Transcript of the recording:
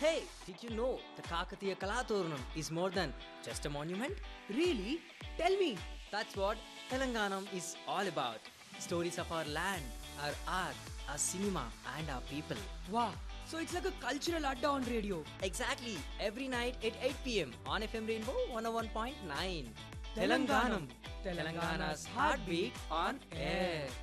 Hey, did you know the Kakatiya Kalaturnam is more than just a monument? Really? Tell me. That's what Telanganam is all about. Stories of our land, our art, our cinema, and our people. Wow. So it's like a cultural adda on radio. Exactly, every night at 8 pm on FM Rainbow 101.9. Telanganam. Telangana's heartbeat on air.